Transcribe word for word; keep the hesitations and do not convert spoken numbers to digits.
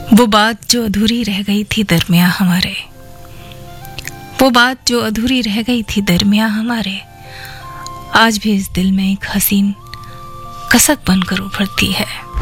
वो बात जो अधूरी रह गई थी दरमियां हमारे, वो बात जो अधूरी रह गई थी दरमियां हमारे, आज भी इस दिल में एक हसीन कसक बनकर उभरती है।